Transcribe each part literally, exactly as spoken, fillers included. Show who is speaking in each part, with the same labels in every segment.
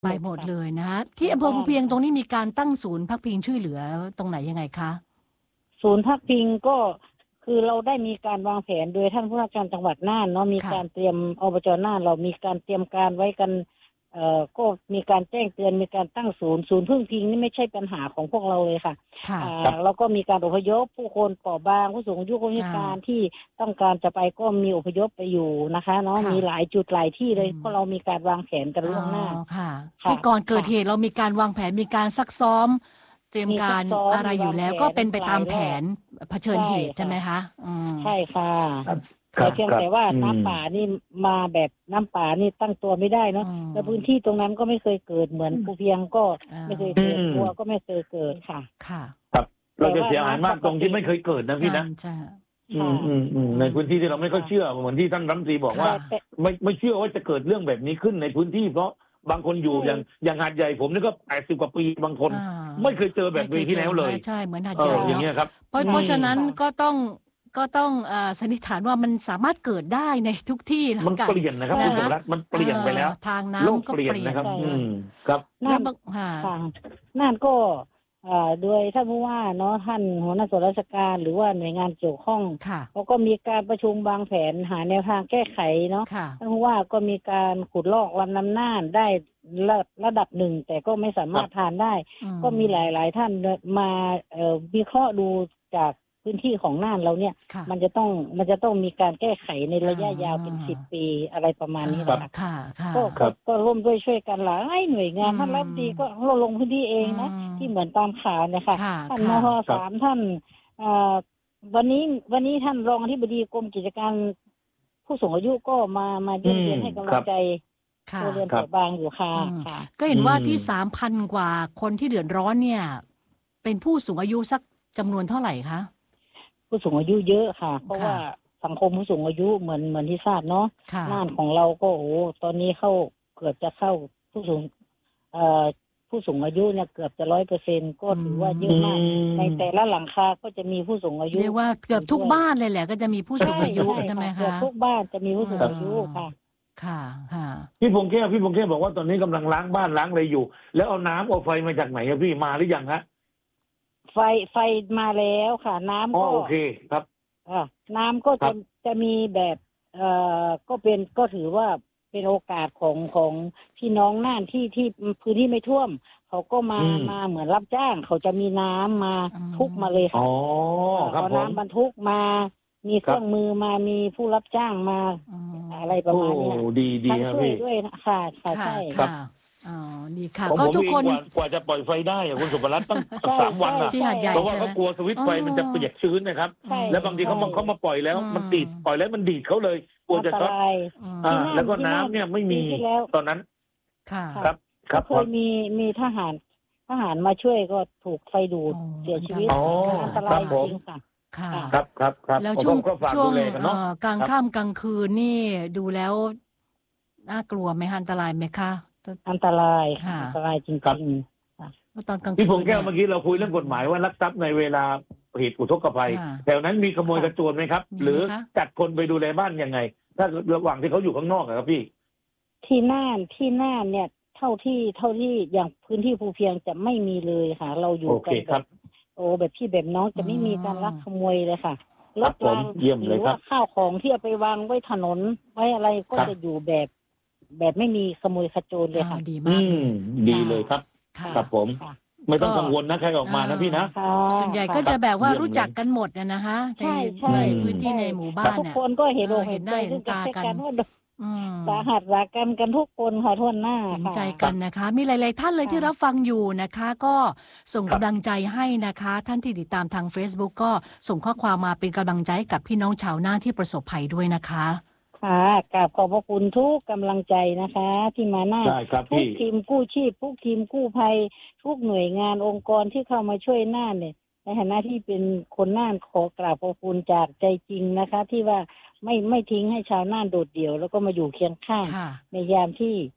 Speaker 1: ไปหมดเลยนะคะที่อำเภอภูเพียงตรงนี้มีการตั้งศูนย์พักพิงช่วยเหลือตรงไหนยังไงคะ
Speaker 2: ศูนย์พักพิงก็คือเราได้มีการวางแผนโดยท่านผู้ว่าการจังหวัดน่านเนาะมีการเตรียมอบจ.น่านเรามีการเตรียมการไว้กันเอ่อก็มีการแจ้งเตือนมีการตั้งศูนย์ศูนย์พึ่งพิงนี่ไม่ใช่ปัญหาของพวกเราเลยค่ะอ่าแล้วก็มีการอพยพผู้คนเปราะบางผู้สูงอายุคนพิการที่ต้องการจะไปก็มีอพยพไปอยู่นะคะเนาะมีหลายจุดหลายที่เลยเพราะเรามีการวางแผนกันล่วงหน้า
Speaker 1: ค่ะที่ก่อนเกิดเหตุเรามีการวางแผนมีการซักซ้อมเตรียมการอะไรอยู่แล้วก็เป็นไปตามแผนเผชิญเหตุใช่ไหมคะ
Speaker 2: ใช่ค่ะแต่เพียงแต่ว่าน้ำป่านี่มาแบบน้ำป่านี่ตั้งตัวไม่ได้เนาะแล้วพื้นที่ตรงนั้นก็ไม่เคยเกิดเหมือนภูเพียงก็ไม่เคยเกิดตัวก็ไม่เคยเกิดค่ะ
Speaker 1: ค่ะ
Speaker 3: ครับเราจะเสียหายมากตรงที่ไม่เคยเกิดนะพี่นะ
Speaker 1: ใช่
Speaker 3: อืมอืมอืมในพื้นที่ที่เราไม่ค่อยเชื่อเหมือนที่ท่านรัฐมนตรีบอกว่าไม่ไม่เชื่อว่าจะเกิดเรื่องแบบนี้ขึ้นในพื้นที่เพราะบางคนอยู่อย่างอย่างหาดใหญ่ผมนี่ก็แปดสิบกว่าปีบางคนไม่เคยเจอแบบนี้ที่แล้วเลย
Speaker 1: ใช่เหมือนหาดใหญ่
Speaker 3: อย่างเงี้ยครับ
Speaker 1: เพราะเพราะฉะนั้นก็ต้องก็ต้องสันนิษฐานว่ามันสามารถเกิดได้ในทุกที่
Speaker 3: มันเปลี่ยนนะครับคุณสมรัตน์มันเปลี่ยนไปแล้ว
Speaker 1: ทางน้ำก็เปลี่ยน
Speaker 3: นะครับอืมครับ
Speaker 2: น่านน่านก็โดยท่านผู้ว่าเนาะท่านหัวหน้าส่วนราชการหรือว่าหน่วยงานเกี่ยวข้องเขาก็มีการประชุมวางแผนหาแนวทางแก้ไขเนาะท่านผู้ว่าก็มีการขุดลอกลำน้ำน่านได้ระดับหนึ่งแต่ก็ไม่สามารถทานได้ก็มีหลายๆท่านมาวิเคราะห์ดูจากพื้นที่ของน่านเราเนี่ยมันจะต้องมันจะต้องมีการแก้ไขในระยะยาวเป็นสิบปีอะไรประมาณนี้นะคะก็ก็ร่วมด้วยช่วยกันหลายหน่วยงานท่านรัฐมนตรีก็เราลงพื้นที่เองนะที่เหมือนตามข่าวนะคะท่านมห.สามท่านวันนี้วันนี้ท่านรองอธิบดีกรมกิจการผู้สูงอายุก็มามาเยี่ยมเยียนให้กำลังใจตัวเรือนเปราะบางอยู่ค่ะ
Speaker 1: ก็เห็นว่าที่สามพันกว่าคนที่เดือดร้อนเนี่ยเป็นผู้สูงอายุสักจำนวนเท่าไหร่คะ
Speaker 2: ผู้สูงอายุเยอะค่ะเพราะว่าสังคมผู้สูงอายุเหมือนเหมือนที่ทราบเนาะน่านของเราก็โอ้ตอนนี้เข้าเกือบจะเข้าผู้สูงเอ่อผู้สูงอายุเนี่ยเกือบจะร้อยเปอร์เซ็นต์ก็ถือว่าเยอะมากในแต่ละหลังคาก็จะมีผู้สูงอายุ
Speaker 1: เรียกว่าเกือบทุกบ้านเลยแหละก็จะมีผู้สูงอายุใช่ไหมคะเกือบ
Speaker 2: ทุกบ้านจะมีผู้สูงอายุค่ะ
Speaker 1: ค่ะค่ะ
Speaker 3: พี่พงษ์แก้วพี่พงษ์แก้วบอกว่าตอนนี้กำลังล้างบ้านล้างอะไรอยู่แล้วเอาน้ำเอาไฟมาจากไหนครับพี่มาหรือยังฮะ
Speaker 2: ไฟไฟมาแล้วค่ะน้ำก็
Speaker 3: โอเคครับ
Speaker 2: น้ำก็จะจะมีแบบเอ่อก็เป็นก็ถือว่าเป็นโอกาสของของพี่น้องน่านที่ที่พื้นที่ไม่ท่วมเขาก็มามาเหมือนรับจ้างเขาจะมีน้ำมาทุกมาเลยค่ะเอาน้ำบรรทุกมามีเครื่องมือมามีผู้รับจ้างมาอะไรประมาณนี้
Speaker 3: ดีดีครับพี่
Speaker 2: ด้วยค่ะค่ะใช่
Speaker 1: ค่ะอ๋อดีค่ะก็ทุกคน
Speaker 3: กว่าจะปล่อยไฟได้อะคุณสุภรัตน์ต้องสามวันนะเพราะว่าเขากลัวสวิตช์ไฟมันจะเปียกชื้นนะครับแล้วบางทีเขาเขามาปล่อยแล้วมันติดปล่อยแล้วมันดีดเขาเลยกลัวจะช็อตอ่าแล้วก็น้ำเนี่ยไม่มีตอนนั้น
Speaker 1: ค่ะ
Speaker 3: ครับครับ
Speaker 2: เคยมีมีทหารทหารมาช่วยก็ถูกไฟดูดเสียชีวิตอันตรายจริงค่ะ
Speaker 1: ค่ะ
Speaker 3: ครับครับครับ
Speaker 1: แล้วช่วงช่วงกลางค่ำกลางคืนนี่ดูแล้วน่ากลัวไหมอันตรายไหมคะ
Speaker 2: อันตรายค่ะอันตรายจริง
Speaker 1: ๆตอนกลางคืน
Speaker 3: พี่พงษ์แก้วเมื่อกี้เราคุยเรื่องกฎหมายว่าลักทรัพย์ในเวลาเหตุอุทกภัยแถวนั้นมีขโมยกระโจนไหมครับหรือจัดคนไปดูแลบ้านยังไงถ้าระหว่างที่เขาอยู่ข้างนอกครับพี่
Speaker 2: ที่น่านที่น่านเนี่ยเท่าที่เท่าที่อย่างพื้นที่ภูเพียงจะไม่มีเลยค่ะเราอยู่กันแบบโอ้แบบพี่แบบน้องจะไม่มีการลักขโมยเลยค่ะรถรางหรือว่าข้าวของที่เอาไปวางไว้ถนนไว้อะไรก็จะอยู่แบบแบบไม่มีขโมยขโจรเลยค่ะ
Speaker 1: ดีมาก
Speaker 3: ดีเลยครับครับผมไม่ต้องกังวลนะใครออกมานะพี่นะ
Speaker 1: ส่วนใหญ่ก็จะแบบว่ารู้จักกันหมดนะนะคะในในพื้นที่ในหมู่บ้าน
Speaker 2: ทุกคนก็เห็นอก
Speaker 1: เห็นหน้าเห็นตากัน
Speaker 2: สาหัสรักกันกันทุกคนค่ะทั่วหน้า
Speaker 1: เห็นใจกันนะคะมีหลายๆท่านเลยที่รับฟังอยู่นะคะก็ส่งกำลังใจให้นะคะท่านที่ติดตามทาง Facebook ก็ส่งข้อความมาเป็นกำลังใจกับพี่น้องชาวน่านที่ประสบภัยด้วยนะคะ
Speaker 2: ค่ะกราบขอบพระคุณทุกกำลังใจนะคะที่มาหน้าทุกทีมกู้ชีพทุกทีมกู้ภัยทุกหน่วยงานองค์กรที่เข้ามาช่วยน่านเนี่ยในฐานะที่เป็นคนน่านขอกราบขอบคุณจากใจจริงนะคะที่ว่าไม่ไม่ทิ้งให้ชาวน่านโดดเดี่ยวแล้วก็มาอยู่เคียงข้างในยามที่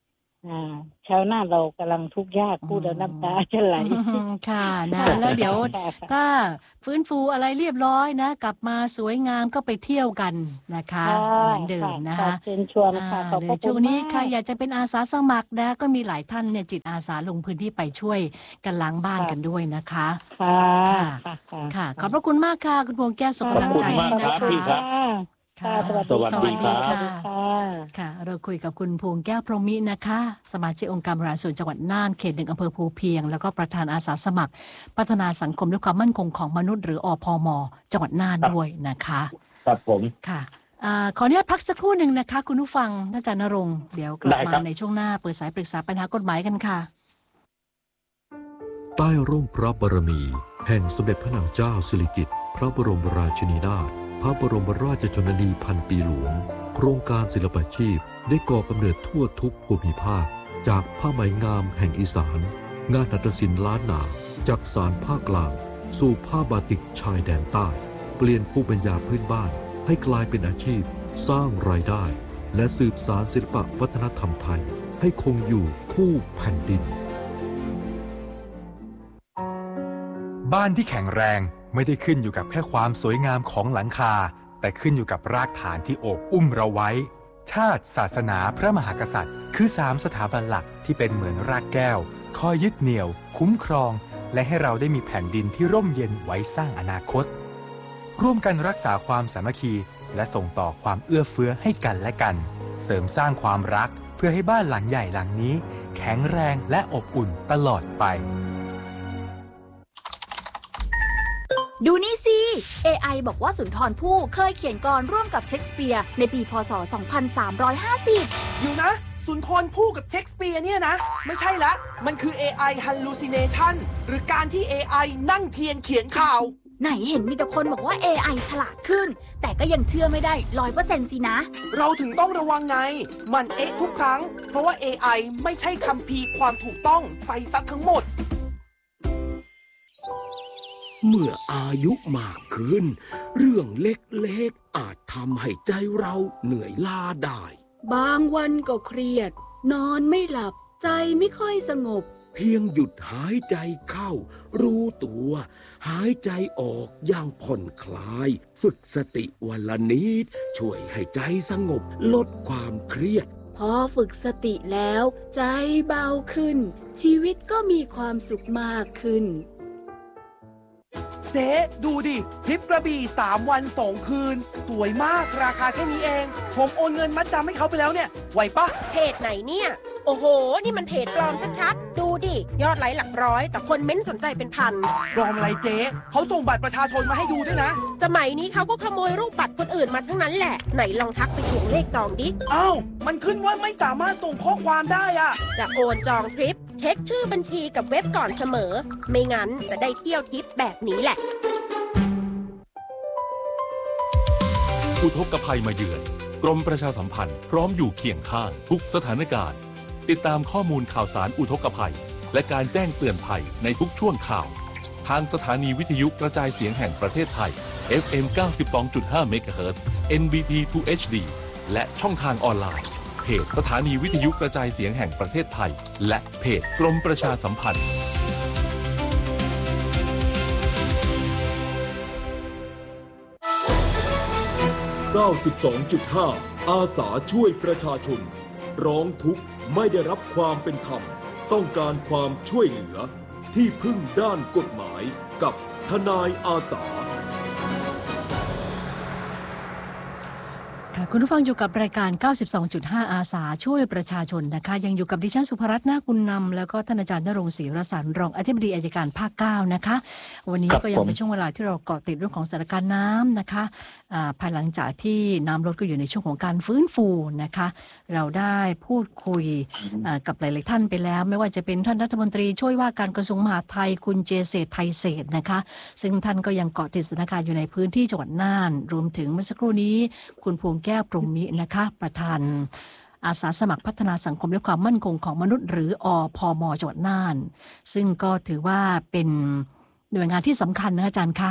Speaker 2: อ่าชาวนาเรากำลังทุกข์ยากพูดแล้วน้ำตาจะไหล
Speaker 1: ค่ะนะแล้วเดี๋ยวถ้าฟื้นฟูอะไรเรียบร้อยนะกลับมาสวยงามก็ไปเที่ยวกันนะคะเหมือนเดิมนะคะ
Speaker 2: เชิญชวนค่ะขอบคุณ
Speaker 1: ช่วงนี้ใครอยากจะเป็นอาสาสมัครนะก็มีหลายท่านเนี่ยจิตอาสาลงพื้นที่ไปช่วยกันล้างบ้านกันด้วยนะคะ
Speaker 2: ค่ะ
Speaker 1: ค่ะขอบพระคุณมากค่ะคุณพวงแก้วส่งกำลังใจให้นะคะค่ะสวัสดีค่ะค่ะเราคุยกับคุณพวงแก้วพรหมินะคะสมาชิกองค์การบริหารส่วนจังหวัดน่านเขตหนึ่งอำเภอภูเพียงแล้วก็ประธานอาสาสมัครพัฒนาสังคมและความมั่นคงของมนุษย์หรืออพม.จังหวัดน่านด้วยนะคะ
Speaker 3: ครับผม
Speaker 1: ค่ะขออนุญาตพักสักครู่หนึ่งนะคะคุณผู้ฟังอาจารย์ณรงค์เดี๋ยวกลับมาในช่วงหน้าเปิดสายปรึกษาปัญหากฎหมายกันค่ะ
Speaker 4: ใต้ร่มพระบารมีแห่งสมเด็จพระนางเจ้าสิริกิติ์พระบรมราชินีนาถพระบรมราชชนนีพันปีหลวงโครงการศิลปาชีพได้ก่อกำเนิดทั่วทุกภูมิภาคจากผ้าไหมงามแห่งอีสานงานหัตถศิลป์ล้านนาจากสารภาคกลางสู่ผ้าบาติกชายแดนใต้เปลี่ยนภูมิปัญญาพื้นบ้านให้กลายเป็นอาชีพสร้างรายได้และสืบสานศิลปวัฒนธรรมไทยให้คงอยู่คู่แผ่นดิน
Speaker 5: บ้านที่แข็งแรงไม่ได้ขึ้นอยู่กับแค่ความสวยงามของหลังคาแต่ขึ้นอยู่กับรากฐานที่โอบอุ้มเราไว้ชาติศาสนาพระมหากษัตริย์คือสามสถาบันหลักที่เป็นเหมือนรากแก้วคอยยึดเหนี่ยวคุ้มครองและให้เราได้มีแผ่นดินที่ร่มเย็นไว้สร้างอนาคตร่วมกันรักษาความสามัคคีและส่งต่อความเอื้อเฟื้อให้กันและกันเสริมสร้างความรักเพื่อให้บ้านหลังใหญ่หลังนี้แข็งแรงและอบอุ่นตลอดไป
Speaker 6: ดูนี่สิ เอ ไอ บอกว่าสุนทรภู่เคยเขียนกลอนร่วมกับเชคสเปียร์ในปีพ.ศ. สองพันสามร้อยห้าสิบ
Speaker 7: อยู่นะสุนทรภู่กับเชคสเปียร์เนี่ยนะไม่ใช่ละมันคือ เอ ไอ hallucination หรือการที่ เอ ไอ นั่งเทียนเขียนข่าว
Speaker 6: ไหนเห็นมีแต่คนบอกว่า เอ ไอ ฉลาดขึ้นแต่ก็ยังเชื่อไม่ได้ ร้อยเปอร์เซ็นต์ สินะ
Speaker 7: เราถึงต้องระวังไงมันเอ๊ะทุกครั้งเพราะว่า เอ ไอ ไม่ใช่คัมภีร์ความถูกต้องไปซะทั้งหมด
Speaker 8: เมื่ออายุมากขึ้นเรื่องเล็กๆอาจทำให้ใจเราเหนื่อยล้าได้
Speaker 9: บางวันก็เครียดนอนไม่หลับใจไม่ค่อยสงบ
Speaker 8: เพียงหยุดหายใจเข้ารู้ตัวหายใจออกอย่างผ่อนคลายฝึกสติวันละนิดช่วยให้ใจสงบลดความเครียด
Speaker 9: พอฝึกสติแล้วใจเบาขึ้นชีวิตก็มีความสุขมากขึ้น
Speaker 7: เจ๊ดูดิทริปกระบี่สามวันสองคืนสวยมากราคาแค่นี้เองผมโอนเงินมัดจำให้เขาไปแล้วเนี่ยไหวปะ
Speaker 10: เพจไหนเนี่ยโอ้โหนี่มันเพจปลอมชัดๆดูดิยอดไลค์หลักร้อยแต่คนเม้นสนใจเป็นพัน
Speaker 7: ปลอมอะไรเจ๊เขาส่งบัตรประชาชนมาให้ดูด้วยนะ
Speaker 10: สมัยนี้เขาก็ขโมยรูปบัตรคนอื่นมาทั้งนั้นแหละไหนลองทักไปทวงเลขจองดิ
Speaker 7: อ้าวมันขึ้นว่าไม่สามารถส่งข้อความได้อะ
Speaker 10: จะโอนจองทริปเช็คชื่อบัญชีกับเว็บก่อนเสมอไม่งั้นจะได้เที่ยวทิปแบบนี้แหละ
Speaker 11: อุทกภัยมาเยือนกรมประชาสัมพันธ์พร้อมอยู่เคียงข้างทุกสถานการณ์ติดตามข้อมูลข่าวสารอุทกภัยและการแจ้งเตือนภัยในทุกช่วงข่าวทางสถานีวิทยุกระจายเสียงแห่งประเทศไทย เอฟ เอ็ม เก้าสิบสองจุดห้า เมกะเฮิรตซ์ เอ็น บี ที ทู เอช ดี และช่องทางออนไลน์เพจสถานีวิทยุกระจายเสียงแห่งประเทศไทยและเพจกรมประชาสัมพันธ์
Speaker 4: เก้าสิบสองจุดห้า อาสาช่วยประชาชนร้องทุกข์ไม่ได้รับความเป็นธรรมต้องการความช่วยเหลือที่พึ่งด้านกฎหมายกับทนายอาสา
Speaker 1: ค่ะคุณผู้ฟังอยู่กับรายการ เก้าสิบสองจุดห้า อาสาช่วยประชาชนนะคะยังอยู่กับดิฉันสุภรัตน์นาคุณนำแล้วก็ท่านอาจารย์ณรงค์ศรีรสารรองอธิบดีอัยการภาคเก้านะคะวันนี้ก็ยังเป็นช่วงเวลาที่เราเกาะติดเรื่องของสถานการณ์น้ำนะคะภายหลังจากที่น้ำลดก็อยู่ในช่วงของการฟื้นฟูนะคะเราได้พูดคุยกับหลายๆท่านไปแล้วไม่ว่าจะเป็นท่านรัฐมนตรีช่วยว่าการกระทรวงมหาดไทยคุณเจเศรษฐ์ไทยเศรษฐ์นะคะซึ่งท่านก็ยังเกาะติดสถานการณ์อยู่ในพื้นที่จังหวัดน่านรวมถึงเมื่อสักครู่นี้คุณพวงแก้วพรหมินะคะประธานอาสาสมัครพัฒนาสังคมและความมั่นคงของมนุษย์หรืออพม.จังหวัดน่านซึ่งก็ถือว่าเป็นหน่วยงานที่สำคัญนะอาจารย์คะ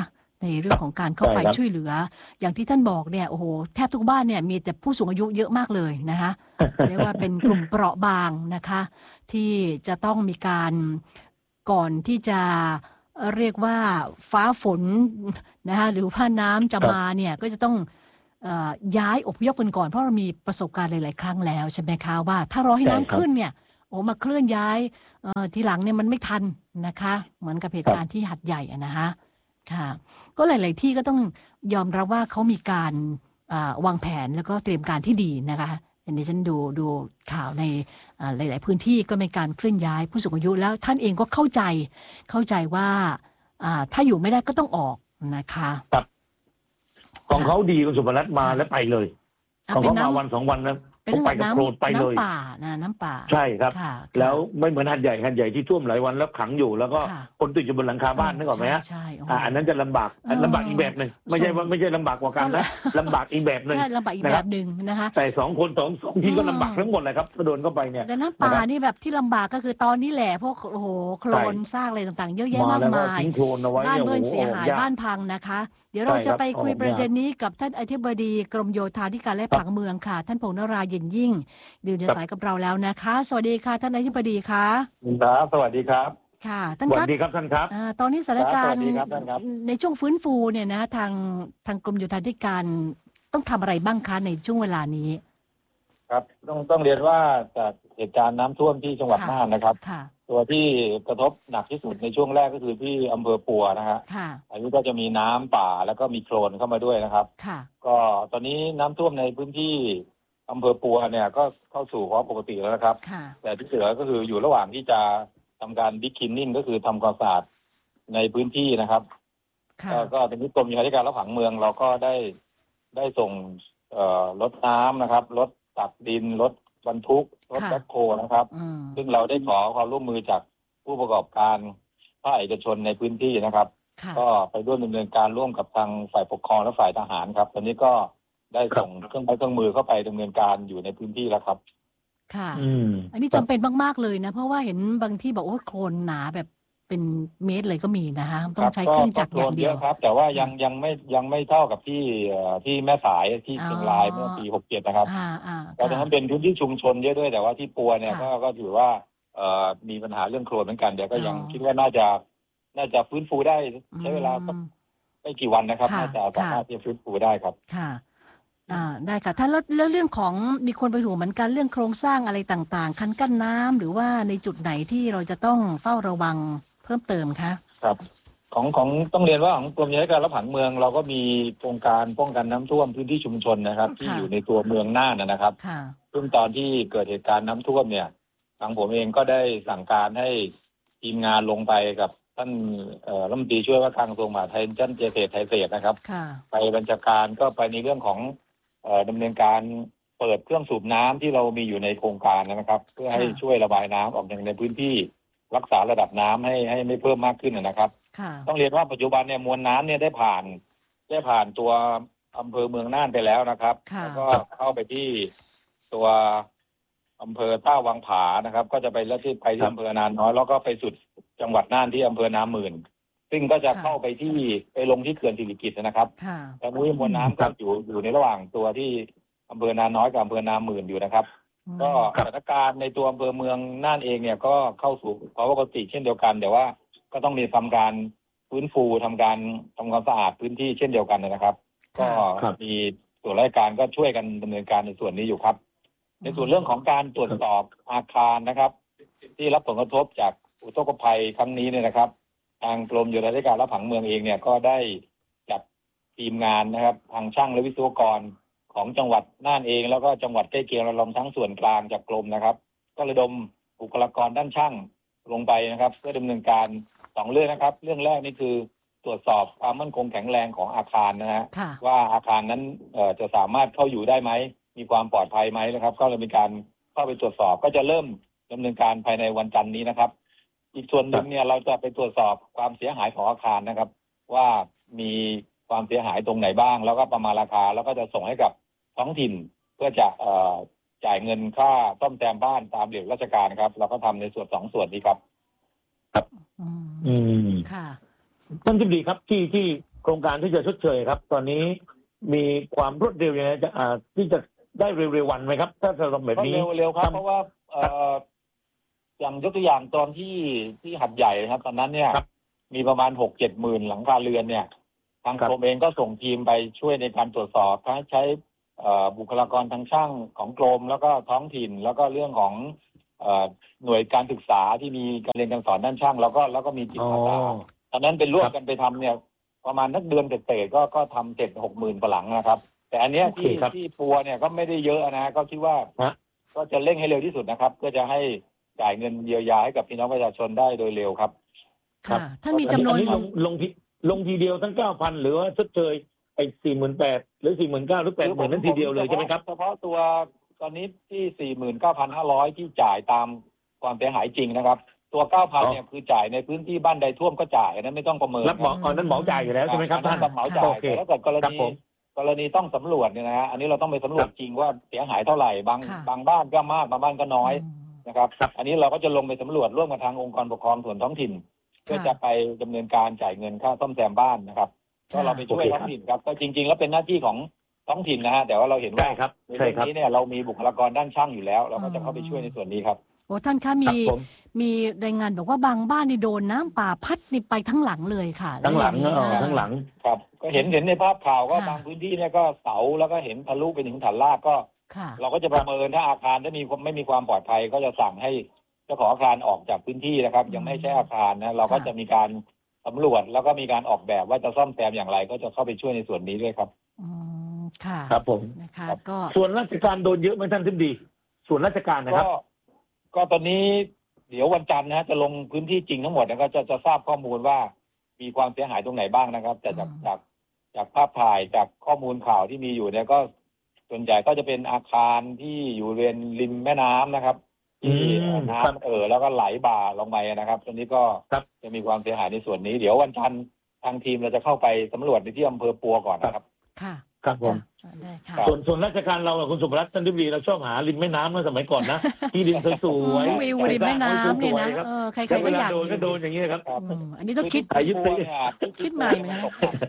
Speaker 1: ในเรื่องของการเข้าไปช่วยเหลืออย่างที่ท่านบอกเนี่ยโอ้โหแทบทุกบ้านเนี่ยมีแต่ผู้สูงอายุเยอะมากเลยนะคะเรียกว่าเป็นกลุ่มเปราะบางนะคะที่จะต้องมีการก่อนที่จะเรียกว่าฟ้าฝนนะคะหรือว่าน้ำจะมาเนี่ยก็จะต้องย้ายอพยพกันก่อนเพราะเรามีประสบการณ์หลายๆครั้งแล้วใช่ไหมคะว่าถ้ารอให้น้ำขึ้นเนี่ยโอ้มาเคลื่อนย้ายทีหลังเนี่ยมันไม่ทันนะคะเหมือนกับเหตุการณ์ที่หัดใหญ่อะนะคะค่ะก็หลายๆที่ก็ต้องยอมรับว่าเขามีการวางแผนแล้วก็เตรียมการที่ดีนะคะอย่างที่ฉันดูดูข่าวในหลายๆพื้นที่ก็มีการเคลื่อนย้ายผู้สูงอายุแล้วท่านเองก็เข้าใจเข้าใจว่าถ้าอยู่ไม่ได้ก็ต้องออกนะคะ
Speaker 3: ของเขาดีคุณสุภรัตน์มาแล้วไปเลยของเขามาวันสองวันนะ
Speaker 1: เป็นไปกับโคลนไปเลยน้ำป่านะน้ำป่า
Speaker 3: ใช่ครับแล้วไม่เหมือนหัดใหญ่หัดใหญ่ที่ท่วมหลายวันแล้วขังอยู่แล้วก็คนติดอยู่บนหลังคาบ้านนึกออกไหมฮะอันนั้นจะลำบากลำบากอีกแบบหนึ่งไม่ใช่ว่าไม่ใช่ลำบากกว่ากันนะลำบากอีกแบบหนึ่ง
Speaker 1: ใช่ลำบากอีกแบบหนึ่งนะคะ
Speaker 3: แต่สองคนสองสองที่ก็ลำบากทั้งหมดเลยครับถ้าโดนเข้าไปเนี่ย
Speaker 1: แต่น้ำป่านี่แบบที่ลำบากก็คือตอนนี้แหละพวกโอ้โหโคลนซากอะไรต่างๆเยอะแยะมากมายบ้านเมืองเสียหายบ้านพังนะคะเดี๋ยวเราจะไปคุยประเด็นนี้กับท่านอธิบดีกรมโยธาธิการและผังเมืองค่ะท่านพงษ์นราเย็นยิ่งดูในสายกับเราแล้วนะคะสวัสดีค่ะท่านอธิบดีค่ะ
Speaker 12: ครับสวัสดีครับ
Speaker 1: ค่ะท่าน
Speaker 3: ครับสวัสดีครับท่านครับ
Speaker 1: ตอนนี้สถานการณ์ในช่วงฟื้นฟูเนี่ยนะทางทางกรมโยธาธิการต้องทำอะไรบ้างคะในช่วงเวลานี้
Speaker 12: ครับต้องต้องเรียนว่าจากเหตุการณ์น้ำท่วมที่จังหวัดน่านนะครับตัวที่กระทบหนักที่สุดในช่วงแรกก็คือที่อำเภอปัวนะฮะอันนี้ก็จะมีน้ำป่าแล้วก็มีโคลนเข้ามาด้วยนะครับก็ตอนนี้น้ำท่วมในพื้นที่อำเภอปัวเนี่ยก็เข้าสู่ภาวะปกติแล้วนะครับแต่ที่เหลือก็คืออยู่ระหว่างที่จะทำการบิ๊กคลีนนิ่งก็คือทำความสะอาดในพื้นที่นะครับก็เป็นที่กรมโยธาธิการและผังเมืองเราก็ได้ได้ส่งรถน้ำนะครับรถตักดินรถบรรทุกรถแบ็คโฮนะครับซึ่งเราได้ขอความร่วมมือจากผู้ประกอบการภาคเอกชนในพื้นที่นะครับก็ไปร่วมดำเนินการร่วมกับทางฝ่ายปกครองและฝ่ายทหารครับตอนนี้ก็ได้ส่งเครื่องไม้เครื่องมือเข้าไปดำเนินการอยู่ในพื้นที่แล้วครับ
Speaker 1: ค่ะอันนี้จำเป็นมากๆเลยนะเพราะว่าเห็นบางที่บอกว่าโคลนหนาแบบเป็นเมตรเลยก็มีนะฮะต้องใช้เครื่องจักรอย่างเดียว
Speaker 12: ครับแต่ว่ายังยังไม่ยังไม่เท่ากับที่ที่แม่สายที่เชียงรายเมื่อปีหกเจ็ดนะครับเพราะฉะนั้นเป็นพื้นที่ชุมชนเยอะด้วยแต่ว่าที่ปัวเนี่ยก็ก็ถือว่ามีปัญหาเรื่องโคลนเหมือนกันเดี๋ยวก็ยังคิดว่าน่าจะน่าจะฟื้นฟูได้ใช้เวลาไม่กี่วันนะครับน่าจะสามารถที่จะฟื้นฟูได้ครับ
Speaker 1: ค่ะอ่าได้ค่ะถ้าแล้วเรื่องของมีคนไปห่วงเหมือนกันเรื่องโครงสร้างอะไรต่างๆคันกั้นน้ำหรือว่าในจุดไหนที่เราจะต้องเฝ้าระวังเพิ่มเติมคะ
Speaker 12: ครับของของต้องเรียนว่าของกรมโยธาธิการและผังเมืองเราก็มีโครงการป้องกันน้ำท่วมพื้นที่ชุมชนนะครับที่อยู่ในตัวเมืองน่านนะครับซึ่งตอนที่เกิดเหตุการณ์น้ำท่วมเนี่ยทางผมเองก็ได้สั่งการให้ทีมงานลงไปกับท่านรัฐมนตรีช่วยว่าการกระทรวงมหาดไทยท่านเจเศษไทยเศษนะครับไปบัญชาการก็ไปในเรื่องของดำเนินการเปิดเครื่องสูบน้ำที่เรามีอยู่ในโครงการนะครับเพื่อให้ช่วยระบายน้ำออกจากในพื้นที่รักษาระดับน้ำให้ให้ไม่เพิ่มมากขึ้นนะครับต้องเรียนว่าปัจจุบันเนี่ยมวลน้ำเนี่ยได้ผ่านได้ผ่านตัวอำเภอเมืองน่านไปแล้วนะครับแล้วก็เข้าไปที่ตัวอำเภอต้าวังผานะครับก็จะไปแล้วที่ไปที่อำเภอนานน้อยแล้วก็ไปสุดจังหวัดน่านที่อำเภอนาหมื่นซึ่งก็จะเข้าไปที่ไปลงที่เขื่อนสิริกิติ์นะครับตอนนี้มวลน้ำก็อยู่อยู่ในระหว่างตัวที่อำเภอนาน้อยกับอำเภอนาหมื่นอยู่นะครับก็สถานการณ์ในตัวอำเภอเมืองน่านเองเนี่ยก็เข้าสู่ภาวะปกติเช่นเดียวกันแต่ว่าก็ต้องมีทำการฟื้นฟูทำการทำความสะอาดพื้นที่เช่นเดียวกันนะครับก็มีส่วนราชการก็ช่วยกันดำเนินการในส่วนนี้อยู่ครับในส่วนเรื่องของการตรวจสอบอาคารนะครับที่รับผลกระทบจากอุทกภัยครั้งนี้เนี่ยนะครับทางกรมโยธาธิการและผังเมืองเองเนี่ยก็ได้จัดทีมงานนะครับทางช่างและวิศวกรของจังหวัดน่านเองแล้วก็จังหวัดใกล้เคียงระดมทั้งส่วนกลางจากกรมนะครับก็ระดมบุคลากรด้านช่างลงไปนะครับเพื่อดำเนินการสองเรื่องนะครับเรื่องแรกนี่คือตรวจสอบความมั่นคงแข็งแรงของอาคารนะฮะว่าอาคารนั้นจะสามารถเข้าอยู่ได้ไหมมีความปลอดภัยไหมนะครับก็เลยมีการเข้าไปตรวจสอบก็จะเริ่มดำเนินการภายในวันจันทร์นี้นะครับอีกส่วนหนึ่งเนี่ยเราจะไปตรวจสอบความเสียหายของอาคารนะครับว่ามีความเสียหายตรงไหนบ้างแล้วก็ประมาณราคาแล้วก็จะส่งให้กับท้องถิ่นเพื่อจะเอ่อจ่ายเงินค่าซ่อมแซมบ้านตามระเบียบราชการครับเราก็ทำในส่วนสองส่วนนี้ครับ
Speaker 3: ครับอืมค่ะท่านทิบดีครับที่ที่โครงการที่จะชดเชยครับตอนนี้มีความรวดเร็วยังไงจะอ่าที่จะได้เร็วๆวันไหมครับถ้าจะทำแบบนี้
Speaker 12: เร็วๆครับเพราะว่าเอ่ออย่างยกตัวอย่างตอนที่ที่หัดใหญ่ครับตอนนั้นเนี่ยมีประมาณหกเจ็ดหมื่นหลังคาเรือนเนี่ยทางกรมเองก็ส่งทีมไปช่วยในการตรวจสอบทั้งใช้บุคลากรทางช่างของกรมแล้วก็ท้องถิ่นแล้วก็เรื่องของหน่วยการศึกษาที่มีการเรียนการสอนด้านช่างแล้วก็แล้วก็มีจิตอาสาตอนนั้นเป็นร่วมกันไปทำเนี่ยประมาณนักเดือนเศษๆก็ก็ทำเจ็ดหกหมื่นกว่าหลังนะครับแต่อันเนี้ยที่ที่ปัวเนี่ยก็ไม่ได้เยอะนะก็คิดว่าก็จะเร่งให้เร็วที่สุดนะครับเพื่อจะให้จ่ายเงินเยียวยาให้กับพี่น้องประชาชนได้โดยเร็วครับ
Speaker 1: ค่ะถ้ามีจำนวน
Speaker 3: ลงลงลงทีเดียวทั้งเก้าพันหรือว่าชดเชยไอ้สี่หมื่นแปดหรือสี่หมื่นเก้าหรือแปดหมื่นนั้นทีเดียวเลยใช่ไหมครับ
Speaker 12: เฉพาะตัวตอนนี้ที่สี่หมื่นเก้าพันห้าร้อยที่จ่ายตามความเสียหายจริงนะครับตัวเก้าพันเนี่ยคือจ่ายในพื้นที่บ้านใดท่วมก็จ่ายนั้นไม่ต้องประเมิน
Speaker 3: รับเหมาอ๋อนั้นเหมาจ่ายอยู่แล้วใช่ไหมครับ
Speaker 12: ท่านเหมาจ่ายแต่ถ้าเกิดกรณีกรณีต้องสำรวจเนี่ยนะฮะอันนี้เราต้องไปสำรวจจริงว่าเสียหายเท่าไหร่บางบางบ้านก็มากบางบ้านก็น้อยนะครับอันนี้เราก็จะลงไปสำรวจร่วมกับทางองค์กรปกครองส่วนท้องถิ่นเพื่อจะไปดำเนินการจ่ายเงินค่าซ่อมแซมบ้านนะครับก็เราไปช่วยท้องถิ่นครับก็จริงๆแล้วเป็นหน้าที่ของท้องถิ่นนะฮะแต่ว่าเราเห็นว่าในเรื่องนี้เนี่ยเรามีบุคลากรด้านช่างอยู่แล้วเราก็จะเข้าไปช่วยในส่วนนี้ครับ
Speaker 1: โอ้ท่านคะมีมีรายงานบอกว่าบางบ้านนี่โดนน้ำป่าพัดนี่ไปทั้งหลังเลยค่ะ
Speaker 3: ทั้งหลังเออทั้งหลัง
Speaker 12: ครับก็เห็นเห็นในภาพข่าวก็บางพื้นที่เนี่ยก็เสาแล้วก็เห็นทะลุไปถึงฐานรากก็เราก็จะประเมินถ้าอาคารถ้ามีไม่มีความปลอดภัยก็จะสั่งให้เจ้าของอาคารออกจากพื้นที่นะครับยังไม่ใช่อาคารนะเราก็จะมีการสำรวจแล้วก็มีการออกแบบว่าจะซ่อมแซมอย่างไรก็จะเข้าไปช่วยในส่วนนี้ด้วยครับ
Speaker 1: อืมค่ะ
Speaker 3: ครับผม
Speaker 1: นะคะก็
Speaker 3: ส่วนราชการโดนเยอะไหมท่านทิบดีส่วนราชการนะครับ
Speaker 12: ก็ตอนนี้เดี๋ยววันจันทร์นะจะลงพื้นที่จริงทั้งหมดแล้วก็จะจะทราบข้อมูลว่ามีความเสียหายตรงไหนบ้างนะครับแต่จากจากจากภาพถ่ายจากข้อมูลข่าวที่มีอยู่เนี่ยก็ส่วนใหญ่ก็จะเป็นอาคารที่อยู่เรียนริมแม่น้ำนะครับที่น้ำเอ่อแล้วก็ไหลบ่าลงไปนะครับตอนนี้ก็จะมีความเสียหายในส่วนนี้เดี๋ยววันจันทร์ทางทีมเราจะเข้าไปสำรวจในที่อำเภอปัวก่อนนะครับ
Speaker 1: ค่ะ
Speaker 3: ครับผมส่วนส่วนราชการเราคุณสุภรัตน์ท่านทิบดีเราชอบหาริมแม่น้ำเมื่อสมัยก่อนนะที่ดินสวย
Speaker 1: ๆวิวริมแม่น้ำเนี่ยนะเออใครๆก็อยาก
Speaker 3: โดนก็โดนอย่างนี้ครับ
Speaker 1: อันนี้ต้องคิดคิดใหม่เหมือนกัน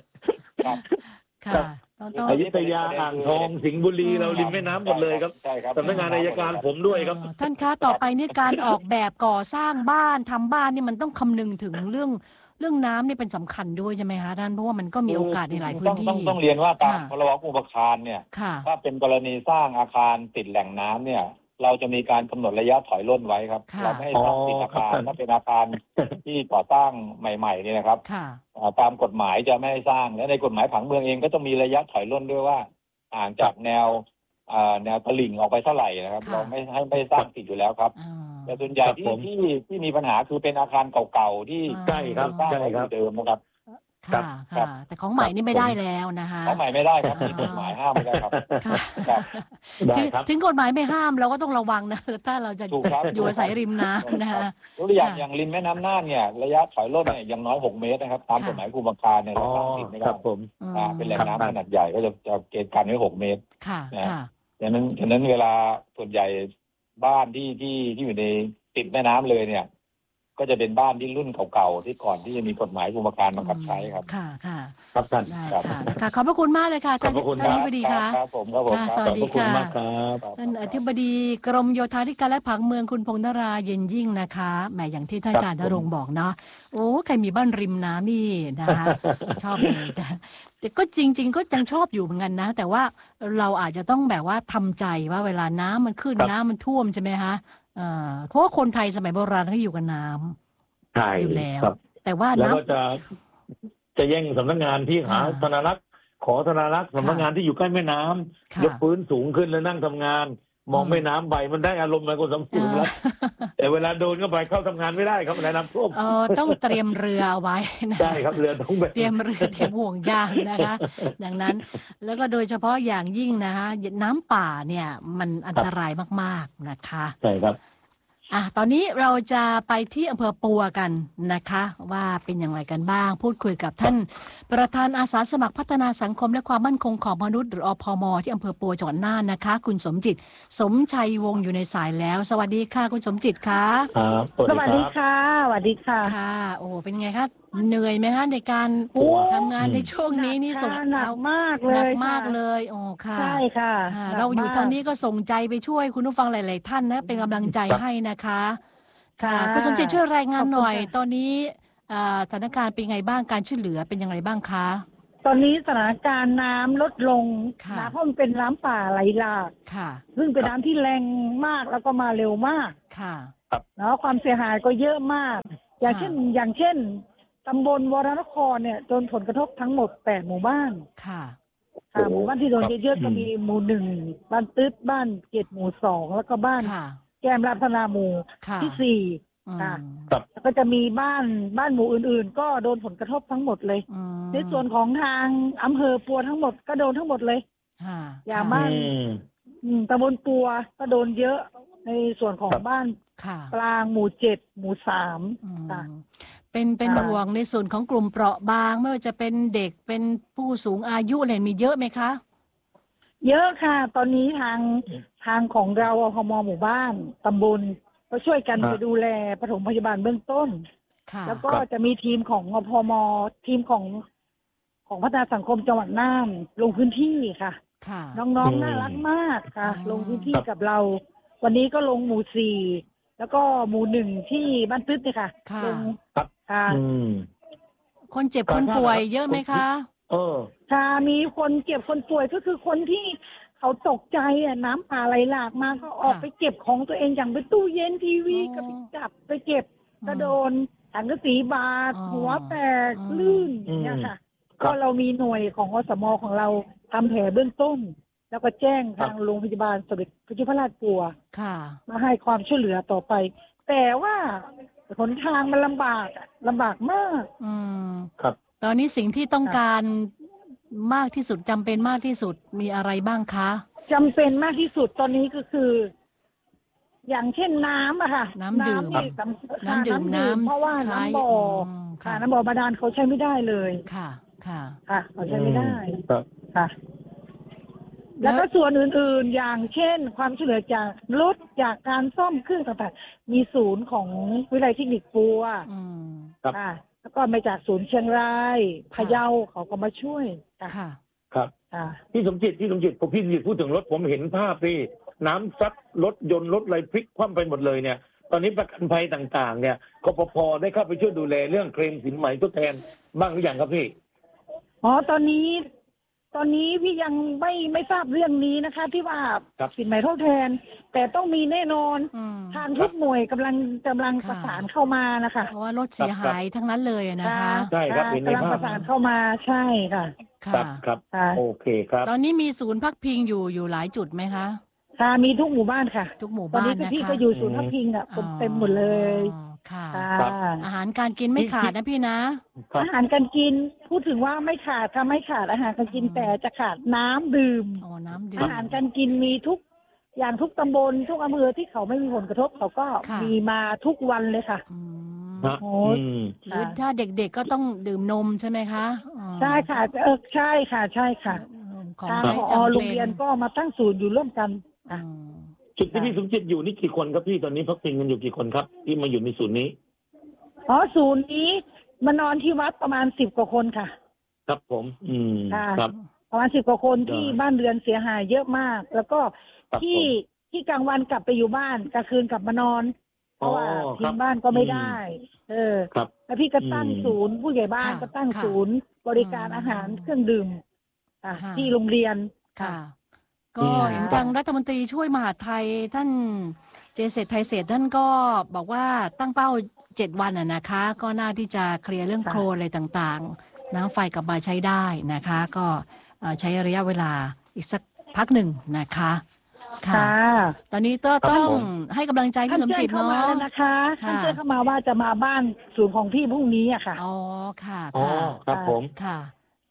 Speaker 1: ค่ะ
Speaker 3: อยุธยาอ่างทองสิงห์บุรีเราริมแม่น้ำหมดเลยครับสำนักงานอัยการผมด้วยครับ
Speaker 1: ท่านคะต่อไปนี่การออกแบบก่อสร้างบ้านทำบ้านนี่มันต้องคำนึงถึงเรื่องเรื่องน้ำนี่เป็นสำคัญด้วยใช่ไหมคะท่านเพราะว่ามันก็มีโอกาสในหลายพื้นที่
Speaker 12: ต้องต้องเรียนว่าตามพรบอุปคารเนี่ยถ้าเป็นกรณีสร้างอาคารติดแหล่งน้ำเนี่ยเราจะมีการกำหนดระยะถอยร่นไว้ครับเราไม่ให้สร้างติดอาคารถ้าเป็นอาคารที่ก่อสร้างใหม่ๆนี่นะครับตามกฎหมายจะไม่ให้สร้างและในกฎหมายผังเมืองเองก็ต้องมีระยะถอยร่นด้วยว่าห่างจากแนวแนวตลิ่งออกไปเท่าไหร่นะครับเราไม่ให้ไม่สร้างติดอยู่แล้วครับแต่ส่วนใหญ่ที่ที่ที่มีปัญหาคือเป็นอาคารเก่าๆที่
Speaker 3: ใช่ครับ
Speaker 12: สร้าง
Speaker 3: ไว้
Speaker 12: เดิมนะครับ
Speaker 1: ค่ะค่ะแต่ของใหม่นี่ไม่ได้แล้วนะคะ
Speaker 12: ของใหม่ไม่ได้ครับมีกฎหมายห้ามไม่ได้ครับ
Speaker 1: ถึงกฎหมายไม่ห้ามเราก็ต้องระวังนะถ้าเราจะอยู่อาศัยริมน้ำนะคะ
Speaker 12: ตัวอย่างอย่างริมแม่น้ำน่านเนี่ยระยะถอยร่นเนี่ยอย่างน้อยหกเมตรนะครับตามกฎหมายภูมิภาคเนี่ยเราตั้งติดไม่ได้เป็นแหล่งน้ำขนาดใหญ่ก็จะจะเกณฑ์กันไว้หกเมตร
Speaker 1: ค่ะค่ะ
Speaker 12: ดังนั้นดังนั้นเวลาส่วนใหญ่บ้านที่ที่ที่อยู่ในติดแม่น้ำเลยเนี่ยก็จะเป็นบ้านที่รุ่นเก่าๆที่ก่อนที่จะมีกฎหมายภูมิภาคบังคับใช้ครับ
Speaker 1: ค่ะค่ะ
Speaker 3: ครับท่าน
Speaker 1: ค่ะค่ะขอบพระคุณมากเลยค่ะท่านท่านอธิบดีค่ะ
Speaker 12: ครับผมครับผม
Speaker 1: สวัสดีค่ะท่านอธิบดีกรมโยธาธิการและผังเมืองคุณพงษ์นราเย็นยิ่งนะคะแหมอย่างที่ท่านอาจารย์ณรงค์บอกเนาะโอ้ใครมีบ้านริมน้ำนี่นะคะชอบเลยแต่แต่ก็จริงๆก็ยังชอบอยู่เหมือนกันนะแต่ว่าเราอาจจะต้องแบบว่าทำใจว่าเวลาน้ำมันขึ้นน้ำมันท่วมใช่ไหมคะเพราะว่าคนไทยสมัยโบราณเขาอยู่กับน้ำอยู่แล้วแต่ว่า
Speaker 3: แล้วก็จะจะแย่งสำนักงานที่หาธนารักษ์ขอธนารักษ์สำนักงานที่อยู่ใกล้แม่น้ำยกพื้นสูงขึ้นแล้วนั่งทำงานมองแม่น้ำใบมันได้อารมณ์เหมือนคนสมบูรณ์แล้วแต่เวลาโดนเข้าไปเข้าทำงานไม่ได้ครับในน้ำท่วม
Speaker 1: ต้องเตรียมเรือไว้นะ
Speaker 3: ใช่ครับเรือต้อง
Speaker 1: เตรียมเรือเตรียมห่วงยางนะคะดังนั้นแล้วก็โดยเฉพาะอย่างยิ่งนะคะน้ำป่าเนี่ยมันอันตรายมากๆนะคะ
Speaker 3: ใช่ครับ
Speaker 1: อ่ะตอนนี้เราจะไปที่อำเภอปัวกันนะคะว่าเป็นอย่างไรกันบ้างพูดคุยกับท่านประธานอาสาสมัครพัฒนาสังคมและความมั่นคงของมนุษย์หรืออพม.ที่อำเภอปัวจังหวัดน่านนะคะคุณสมจิตสมชัยวงศ์อยู่ในสายแล้วสวัสดีค่ะคุณสมจิตค่ะ
Speaker 3: ครับ
Speaker 2: สวัสดีค่ะสวัสดีค่ะ
Speaker 1: ค่ะโอ้เป็นไงคะเหนื่อยไหมคะในการทำงานในช่วงนี้นี่ส่ง
Speaker 2: หนักมากเลย
Speaker 1: หนักมากเลยโอ้ค่ะ
Speaker 2: ใช่ค่ะ
Speaker 1: เราอยู่ทางนี้ก็ส่งใจไปช่วยคุณผู้ฟังหลายๆท่านนะเป็นกำลังใจให้นะคะค่ะคุณสมจิตช่วยรายงานหน่อยตอนนี้สถานการณ์เป็นไงบ้างการช่วยเหลือเป็นยังไงบ้างคะ
Speaker 2: ตอนนี้สถานการณ์น้ำลดลงนะเพราะมันเป็นน้ำป่าไหลหลาก
Speaker 1: ค่ะ
Speaker 2: ซึ่งเป็นน้ำที่แรงมากแล้วก็มาเร็วมาก
Speaker 1: ค่ะ
Speaker 2: เนาะความเสียหายก็เยอะมากอย่างเช่นอย่างเช่นตำบลวรนครเนี่ยโดนผลกระทบทั้งหมดแปดหมู่บ้าน
Speaker 1: ค่ะ
Speaker 2: ค่ะหมู่บ้านที่โดนเยอะๆก็มีหมู่หนึ่งบ้านตึ๊ดบ้านเกตหมู่สองแล้วก็บ้านแก้มรัตนาหมู่ที่สี่ค่ะแล้วก็จะมีบ้านบ้านหมู่อื่นๆก็โดนผลกระทบทั้งหมดเลยในส่วนของทางอำเภอปัวทั้งหมดก็โดนทั้งหมดเลยอย่างบ้านตำบลปัวก็โดนเยอะในส่วนของบ้านกลางหมู่เจ็ดหมู่สามค่ะ
Speaker 1: เป็นเป็นห่วงในส่วนของกลุ่มเปราะบางไม่ว่าจะเป็นเด็กเป็นผู้สูงอายุอะไรมีเยอะไหมคะ
Speaker 2: เยอะค่ะตอนนี้ทางทางของเราอพม.หมู่บ้านตำบลก็ช่วยกันไปดูแลปฐมพยาบาลเบื้องต้นแล้วก็จะมีทีมของอพม.ทีมของของพัฒนาสังคมจังหวัดน่านลงพื้นที่ค่ะน้องๆน่ารักมากค่ะลงพื้นที่กับเราวันนี้ก็ลงหมู่สี่แล้วก็หมู่หนึ่งที่บ้านตึ๊ดเนี่ยค่ะลงค่ะ
Speaker 1: คนเจ็บคนป่วยเยอะไหมคะ
Speaker 3: เออ
Speaker 2: ค่ะมีคนเจ็บคนป่วยก็คือคนที่เขาตกใจอ่ะน้ำป่าไหลหลากมาก็ออกไปเก็บของตัวเองอย่างไปตู้เย็นทีวีก็ไปจับไปเก็บกระโดนถังกระสีบาดหัวแตกลื่นเนี่ยค่ะก็เรามีหน่วยของอสม.ของเราทำแผลเบื้องต้นแล้วก็แจ้งทางโรงพยาบาลสมเด็จพระยุพราชปัวมาให้ความช่วยเหลือต่อไปแต่ว่าหนทางมันลำบากลำบากมาก
Speaker 1: อืมครับตอนนี้สิ่งที่ต้องการมากที่สุดจำเป็นมากที่สุดมีอะไรบ้างคะ
Speaker 2: จำเป็นมากที่สุดตอนนี้ก็คืออย่างเช่นน้ำอะค่ะ
Speaker 1: น้ำดื่ม
Speaker 2: น้ำดื่มน้ำเพราะว่าน้ำบ่อค่ะน้ำบ่อบาดาลเขาใช้ไม่ได้เลย
Speaker 1: ค่ะค่ะ
Speaker 2: ค่ะเขาใช้ไม่ได้ค่ะแล้วก็ส่วนอื่นๆอย่างเช่นความช่วยเหลือจากรถจากการซ่อมเครื่องต่างๆมีศูนย์ของวิทยาลัยเทคนิคปัวค่ะแล้วก็มาจากศูนย์เชียงรายพะเยาเขาก็มาช่วย
Speaker 1: ค่ะ
Speaker 3: ครับพี่สมจิตพี่สมจิตผมพี่สมจิตพูดถึงรถผมเห็นภาพที่น้ำซัดรถยนต์รถอะไรพลิกคว่ำไปหมดเลยเนี่ยตอนนี้ประกันภัยต่างๆเนี่ยกปภ.ได้เข้าไปช่วยดูแลเรื่องเคลมสินไหมทดแทนบ้างหรือยังครับพี่
Speaker 2: อ๋อตอนนี้ตอนนี้พี่ยังไม่ไม่ทราบเรื่องนี้นะคะที่ว่าสินไหมทดแทนแต่ต้องมีแน่นอนทางทุกหน่วยกำลังกำลังประสานเข้ามานะคะ
Speaker 1: เพราะว่ารถเสียหายทั้งนั้นเลยนะคะ
Speaker 3: ใช่ครับ
Speaker 2: กำลังประสานเข้ามาใช่ค่ะ
Speaker 3: ครับครับโอเคครับ
Speaker 1: ตอนนี้มีศูนย์พักพิงอยู่อยู่หลายจุดไหมคะ
Speaker 2: ค่ะมีทุกหมู่บ้านค่ะ
Speaker 1: ทุกหมู่บ้านนะคะ
Speaker 2: ตอนนี้พี่ก็อยู่ศูนย์พักพิงอ่ะเต็มหมดเลย
Speaker 1: ค่ะอาหารการกินไม่ขาดนะพี่นะ
Speaker 2: อาหารการกินพูดถึงว่าไม่ขาดค่ะไม่ขาดอาหารการกินแต่จะขาดน้ำดื่ม
Speaker 1: อ๋อน้ำดื่ม
Speaker 2: อาหารการกินมีทุกอย่างทุกตำบลทุกอำเภอที่เขาไม่มีผลกระทบเขาก็มีมาทุกวันเลยค่ะ
Speaker 1: โอ้หรือถ้าเด็กๆก็ต้องดื่มนมใช่ไหมคะ
Speaker 2: ใช่ค่ะเออใช่ค่ะใช่ค่ะ
Speaker 1: ของใช้จำเป็น
Speaker 2: โรงเรียนก็มาตั้งศูนย์อยู่ร่วมกัน
Speaker 3: จุดที่พี่สมจิตอยู่นี่กี่คนครับพี่ตอนนี้พักพิงกันอยู่กี่คนครับที่มาอยู่ในศูนย์นี้
Speaker 2: อ๋อศูนย์นี้มานอนที่วัดประมาณสิบกว่าคนค่ะ
Speaker 3: ครับผมอืม
Speaker 2: ครับประมาณสิบกว่าคนที่บ้านเรือนเสียหายเยอะมากแล้วก็ที่ที่กลางวันกลับไปอยู่บ้านกลางคืนกลับมานอนเพราะว่าทิ้งบ้านก็ไม่ได้เออแล้วพี่ก็ตั้งศูนย์ผู้ใหญ่บ้านก็ตั้งศูนย์บริการอาหารเครื่องดื่มที่โรงเรียน
Speaker 1: ค่ะก็เห็นทางรัฐมนตรีช่วยมหาดไทยท่านเจเศรษฐ์ไทยเศรษฐ์ท่านก็บอกว่าตั้งเป้าเจ็ดวันอ่ะนะคะก็น่าที่จะเคลียร์เรื่องโคลนอะไรต่างๆน้ำไฟกลับมาใช้ได้นะคะก็ใช้ระยะเวลาอีกสักพักหนึ่งนะคะค่ะตอนนี้ก็ต้องให้กำลังใจพี่สมจิตเนาะ
Speaker 2: นะคะท่านเจ้าเข้ามาว่าจะมาบ้านศูนย์ของพี่พรุ่งนี้อะค่ะ
Speaker 1: อ๋อค่ะ
Speaker 3: อ๋อครับผม
Speaker 1: ค่ะ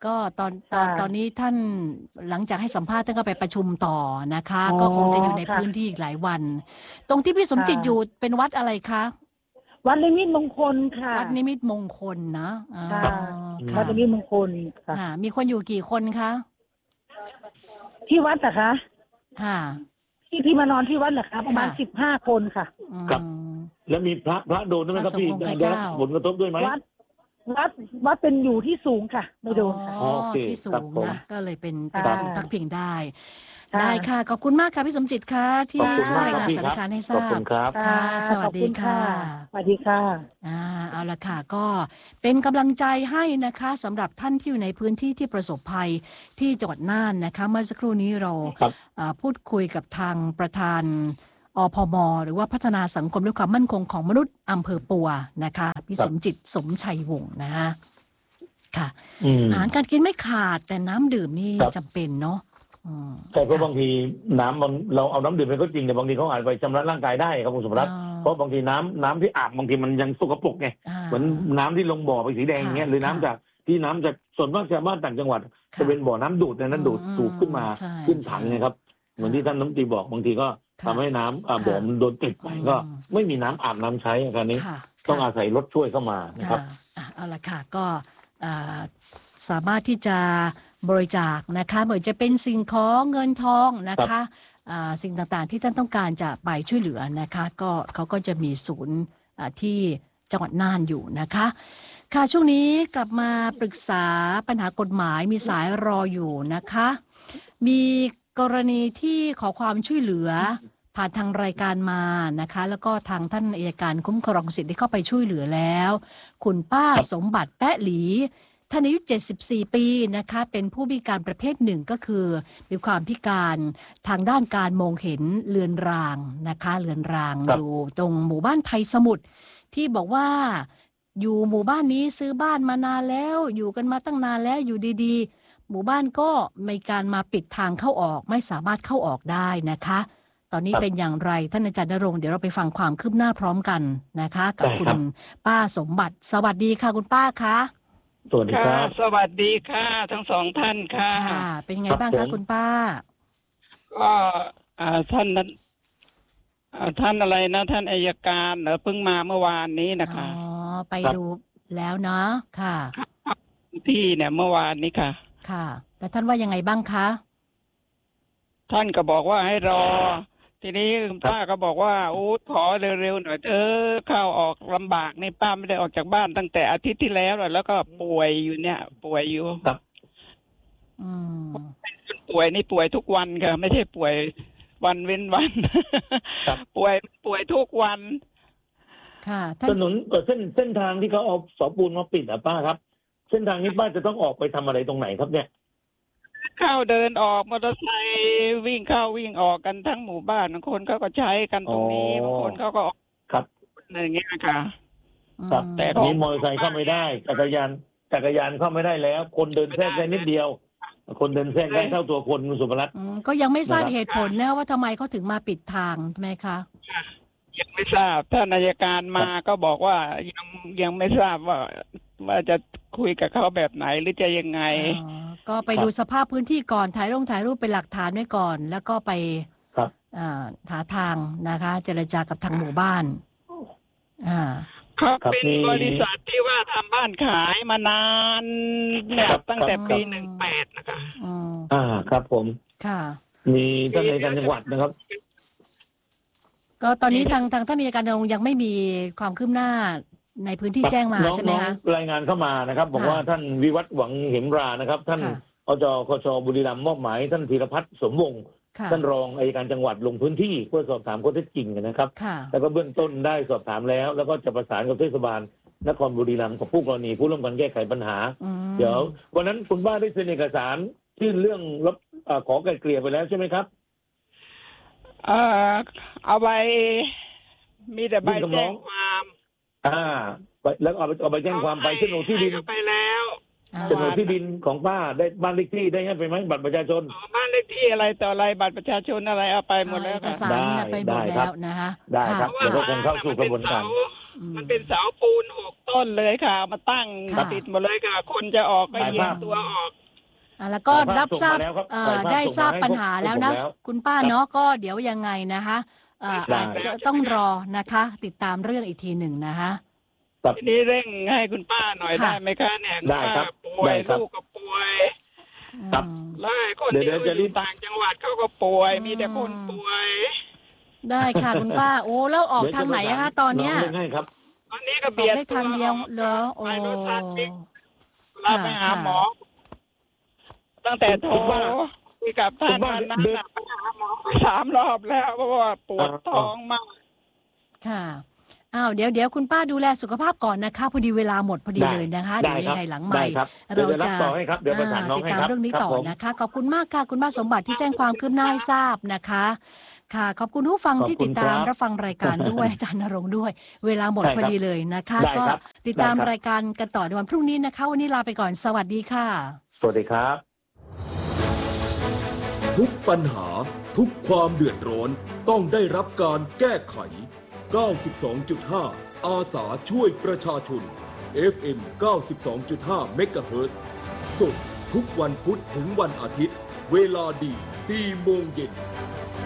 Speaker 1: ก็ตอนตอนตอนนี้ท่านหลังจากให้สัมภาษณ์ท่านก็ไปประชุมต่อนะคะ ก็คงจะอยู่ในพื้นที่อีกหลายวัน ตรงที่พี่สมจิตอยู่เป็นวัดอะไรคะ
Speaker 2: วัดนิมิตมงคลค่ะ
Speaker 1: วัดนิมิตมงคลนะ
Speaker 2: วัดนิมิตมงคล
Speaker 1: ค่ะมีคนอยู่กี่คนคะ
Speaker 2: ที่วัดอะคะ
Speaker 1: ค่ะ
Speaker 2: ที่ที่มานอนที่วัดเหรอคะประมาณสิบห้าคนค่ะ
Speaker 3: ครับแล้วมีพระพระโดนด้วยไหมครับพี่ได้รับผลกระทบด้วยไหม
Speaker 2: วัดวัดวัดเป็นอยู่ที่สูงค่ะไม่โดนค่ะ
Speaker 1: อ๋อที่สูงนะก็เลยเป็นเป็นศูนย์พักพิงได้ได้ค่ะขอบคุณมากค่ะพี่สมจิตค่ะที่ช่วยรายงานสถานการณ์ให้ทราบขอบ
Speaker 3: คุณครับ
Speaker 1: ค่ะสวัสดีค่ะ
Speaker 2: สวัสดีค่ะ
Speaker 1: อ่าเอาละค่ะก็เป็นกำลังใจให้นะคะสำหรับท่านที่อยู่ในพื้นที่ที่ประสบภัยที่จังหวัดน่านนะคะเมื่อสักครู่นี้เราพูดคุยกับทางประธานอพม.หรือว่าพัฒนาสังคมและความมั่นคงของมนุษย์อำเภอปัวนะคะพี่สมจิตสมชัยวงศ์นะคะค่ะอาหารการกินไม่ขาดแต่น้ำดื่มนี่จำเป็นเนาะ
Speaker 3: ใช่เพราะบางทีน้ำมันเราเอาน้ำดื่มไปก็จริงแต่บางทีเขาอาจไปชำระร่างกายได้ครับคุณสมรัตน์เพราะบางทีน้ำน้ำที่อาบบางทีมันยังสกปรกไงเหมือนน้ำที่ลงบ่อไปสีแดงอย่างเงี้ยหรือน้ำจากที่น้ำจากส่วนมากชาวบ้านต่างจังหวัดจะเป็นบ่อน้ำดูดนั้นดูดสูบขึ้นมาขึ้นถังนะครับเหมือนที่ท่านน้ำตีบอกบางทีก็ทำให้น้ำบ่อมันโดนติดไปก็ไม่มีน้ำอาบน้ำใช้คราวนี้ต้องอาศัยรถช่วยเข้ามานะครับ
Speaker 1: เอาละค่ะก็สามารถที่จะบริจาคนะคะเหมือนจะเป็นสิ่งของเงินทองนะคะสิ่งต่างๆที่ท่านต้องการจะไปช่วยเหลือนะคะก็เขาก็จะมีศูนย์ที่จังหวัดน่านอยู่นะคะค่ะช่วงนี้กลับมาปรึกษาปัญหากฎหมายมีสายรออยู่นะคะมีกรณีที่ขอความช่วยเหลือผ่านทางรายการมานะคะแล้วก็ทางท่านอัยการคุ้มครองสิทธิ์ได้เข้าไปช่วยเหลือแล้วคุณป้าสมบัติแป๊ะหลีท่านอายุเจ็ดสิบสี่ปีนะคะเป็นผู้พิการประเภทหนึ่งก็คือมีความพิการทางด้านการมองเห็นเลือนรางนะคะเลือนรางอยู่ตรงหมู่บ้านไทยสมุทรที่บอกว่าอยู่หมู่บ้านนี้ซื้อบ้านมานานแล้วอยู่กันมาตั้งนานแล้วอยู่ดีๆหมู่บ้านก็มีการมาปิดทางเข้าออกไม่สามารถเข้าออกได้นะคะตอนนี้เป็นอย่างไรท่านอาจารย์ณรงค์เดี๋ยวเราไปฟังความคืบหน้าพร้อมกันนะคะกับคุณป้าสมบัติสวัสดีค่ะคุณป้าคะ
Speaker 3: สวัสดีครับ
Speaker 13: สวัสดีค่ะทั้งสองท่านค่ะ
Speaker 1: ค่ะเป็นไงบ้างคะคุณป้า
Speaker 13: ก็ท่านนั้นท่านอะไรนะท่านอัยการเหรอเพิ่งมาเมื่อวานนี้นะคะ
Speaker 1: อ๋อไปดูแล้วเนาะค่ะ
Speaker 13: ที่เนี่ยเมื่อวานนี้ค่ะ
Speaker 1: ค่ะแล้วท่านว่ายังไงบ้างคะ
Speaker 13: ท่านก็บอกว่าให้รอทีนี้ป้าก็บอกว่าโอ้ขอเร็วๆหน่อยเออเข้าออกลำบากนี่ป้าไม่ได้ออกจากบ้านตั้งแต่อาทิตย์ที่แล้วแล้วก็ป่วยอยู่เนี่ยป่วยอยู่
Speaker 3: ครับ
Speaker 1: อืม
Speaker 13: ป่วยนี่ป่วยทุกวันค่ะไม่ใช่ป่วยวันเว้นวันป่วยป่วยทุกวัน
Speaker 1: ค่ะ
Speaker 3: ถนนเส้นเส้นทางที่เขาเอาเสาปูนมาปิดอ่ะป้าครับเส้นทางนี้ป้าจะต้องออกไปทำอะไรตรงไหนครับเนี่ย
Speaker 13: เข้าเดินออกมอเตอร์ไซค์วิ่งเข้าวิ่งออกกันทั้งหมู่บ้านบางคนเขาก็ใช้กันตรงนี้บางคนเขาก็ออก
Speaker 3: ครับ
Speaker 13: อะไรอย่างเงี้ยค่ะ
Speaker 3: ครับแต่นี้มอเตอร์ไซค์เข้าไม่ได้จักรยานจักรยานเข้าไม่ได้แล้วคนเดินแทรกได้นิดเดียวคนเดินแทรกได้เท่าตัวคนคุณสุภรัตน์
Speaker 1: ก็ยังไม่ทราบเหตุผลนะว่าทำไมเขาถึงมาปิดทางใช่ไหมคะ
Speaker 13: ยังไม่ทราบท่านอัยการมาก็บอกว่ายังยังไม่ทราบว่าว่าจะคุยกับเขาแบบไหนหรือจะยังไง
Speaker 1: ก็ไปดูสภาพพื้นที่ก่อนถ่ายรูปถ่ายรูปเป็นหลักฐานไว้ก่อนแล้วก็ไปหาทางนะคะเจรจากับทางหมู่บ้าน
Speaker 13: อ่าเขาเป็นบริษัทที่ว่าทำบ้านขายมานานเนี่ยตั้งแต่ปีหนึ่งแปดนะคะ
Speaker 3: อ่าครับผม
Speaker 1: ค่ะ
Speaker 3: มีท่านอัยการจังหวัดนะครับ
Speaker 1: ก็ตอนนี้ทางทางท่านอัยการยังไม่มีความคืบหน้าในพื้นที่แจ้งมาใช่ไหมคะ
Speaker 3: รายงานเข้ามานะครับบอกว่าท่านวิวัฒน์หวังเหมรานะครับท่านอจคชบุรีรัมย์มอบหมายท่านธีรพัฒน์สมวงศ์ท่านรองอัยการจังหวัดลงพื้นที่เพื่อสอบถามข้อเท็จจริงนะครับแล้วก็เบื้องต้นได้สอบถามแล้วแล้วก็จะประสานกับเทศบาลนครบุรีรัมย์กับผู้กรณีผู้ร่วมกันแก้ไขปัญหาเดี๋ยววันนั้นคุณป้าได้เซ็นเอกสารยื่นเรื่องรับขอไกล่เกลี่ยไปแล้วใช่ไหมครับ
Speaker 13: เอ่อเอาใบมีแต่ใบแจ้งความ
Speaker 3: อ่าแล้วเอาไปเอาไปแจ้งความไปโฉนดที่ดิน
Speaker 13: ไปแล้ว
Speaker 3: โฉนดที่ดินของป้าได้บ้านเลขที่ได้ให้ไปไหมบัตรประชาชน
Speaker 13: บ้านเลขที่อะไรต่ออะไรบัตรประชาชนอะไรเอาไปหมดแล้ว
Speaker 1: ค่ะได้ไปหมดแล้วนะคะ
Speaker 3: ได้ครับเดี๋ยวก็คงเข้าสู่กระบวนการ
Speaker 13: มันเป็นเสาปูนหกต้นต้นเลยค่ะมาตั้งติดหมดเลยค่ะคนจะออกก็เยียงตัวออก
Speaker 1: แล้วก็รับทราบได้ทราบปัญหาแล้วนะคุณป้าเนาะก็เดี๋ยวยังไงนะคะอาจจะต้องรอนะคะ ติดตามเรื่องอีกทีหนึ่งนะคะ
Speaker 13: ทีนี้เร่งให้คุณป้าหน่อยได้ไหมคะเนี่ยได้ครับป่วยลูกก็ป่วย
Speaker 3: ครับ
Speaker 13: แล้วคนที่อยู่ต่างจังหวัดเขาก็ป่วยมีแต่คนป่วย
Speaker 1: ได้ค่ะคุณป้าโอ้แล้วออกทางไหนคะตอนเนี้ย
Speaker 3: ครับ
Speaker 13: ตอนนี้ก็เบียด
Speaker 1: ได้ทางเดียวเหรอโอ้
Speaker 13: ลาไปหาหมอตั้งแต่โทรคุยกับท่านนั้นน่ะไปหาหมอสามรอบแล้วเพราะว่าปวดท้องมาก
Speaker 1: ค่ะอ้าวเดี๋ยวเดี๋ยวคุณป้าดูแลสุขภาพก่อนนะคะพอดีเวลาหมดพอดีเลยนะคะเดี๋ยวยังไงหลังใหม่เราจะติดตามเรื่องนี้ต่อนะคะขอบคุณมากค่ะคุณป้าสมบัติที่แจ้งความคืบหน้าให้ทราบนะคะค่ะขอบคุณผู้ฟังที่ติดตามรับฟังรายการด้วยอาจารย์ณรงค์ด้วยเวลาหมดพอดีเลยนะคะก็ติดตามรายการกันต่อในวันพรุ่งนี้นะคะวันนี้ลาไปก่อนสวัสดีค่ะ
Speaker 3: สวัสดีครับ
Speaker 8: ทุกปัญหาทุกความเดือดร้อนต้องได้รับการแก้ไข เก้าสิบสองจุดห้า อาสาช่วยประชาชน เอฟ เอ็ม เก้าสิบสองจุดห้า เมกะเฮิรตซ์สดทุกวันพุธถึงวันอาทิตย์เวลาดี สี่โมงเย็น